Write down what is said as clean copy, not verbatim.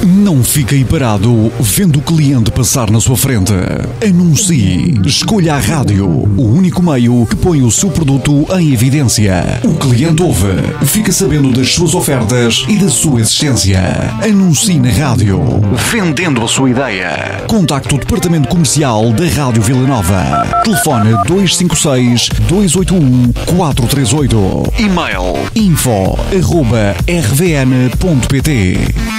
Não fique aí parado vendo o cliente passar na sua frente. Anuncie. Escolha a rádio, o único meio que põe o seu produto em evidência. O cliente ouve, fica sabendo das suas ofertas e da sua existência. Anuncie na rádio, vendendo a sua ideia. Contacte o departamento comercial da Rádio Vila Nova. Telefone 256-281-438. E-mail info@rvn.pt.